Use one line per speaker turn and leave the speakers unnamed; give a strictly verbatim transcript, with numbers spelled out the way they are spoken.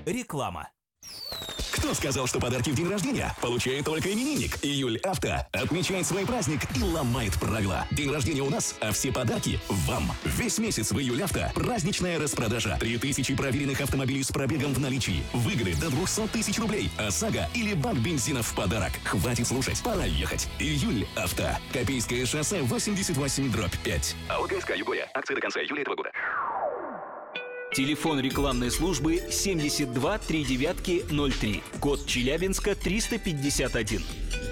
Реклама.
Кто сказал, что подарки в день рождения получает только именинник? Июль Авто отмечает свой праздник и ломает правила. День рождения у нас, а все подарки вам. Весь месяц в Июль Авто праздничная распродажа. Три тысячи проверенных автомобилей с пробегом в наличии. Выгоды до двухсот тысяч рублей. ОСАГО или бак бензина в подарок. Хватит слушать, пора ехать. Июль Авто. Копейское шоссе восемьдесят восемь дробь пять. АО-ГСК Югория. Акция до конца июля этого года.
Телефон рекламной службы семьдесят два три девятки ноль три. Код Челябинска триста пятьдесят один.